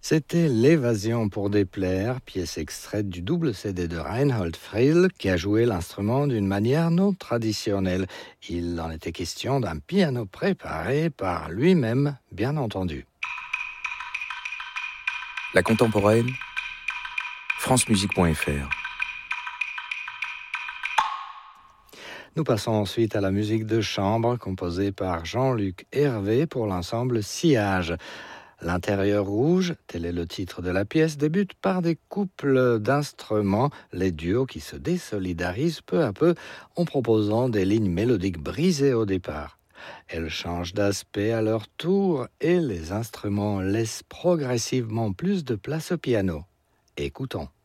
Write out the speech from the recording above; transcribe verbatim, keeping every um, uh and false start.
C'était L'évasion pour déplaire, pièce extraite du double C D de Reinhold Friedl, qui a joué l'instrument d'une manière non traditionnelle. Il en était question d'un piano préparé par lui-même, bien entendu. La contemporaine, francemusique point f r. Nous passons ensuite à la musique de chambre, composée par Jean-Luc Hervé pour l'ensemble Sillage. L'intérieur rouge, tel est le titre de la pièce, débute par des couples d'instruments, les duos qui se désolidarisent peu à peu en proposant des lignes mélodiques brisées au départ. Elles changent d'aspect à leur tour et les instruments laissent progressivement plus de place au piano. Écoutons.